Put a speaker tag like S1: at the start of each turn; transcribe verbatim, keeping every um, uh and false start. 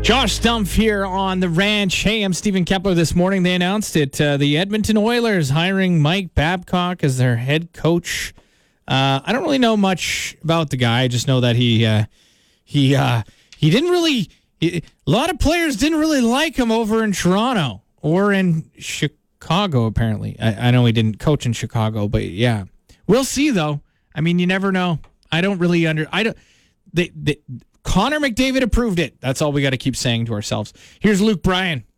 S1: Josh Stumpf here on the ranch. Hey, I'm Stephen Kepler. This morning they announced it. Uh, the Edmonton Oilers hiring Mike Babcock as their head coach. Uh, I don't really know much about the guy. I just know that he uh, he uh, he didn't really. He, a lot of players didn't really like him over in Toronto or in Chicago. Apparently, I, I know he didn't coach in Chicago, but yeah, we'll see though. I mean, you never know. I don't really under. I don't. They, they, Connor McDavid approved it. That's all we got to keep saying to ourselves. Here's Luke Bryan.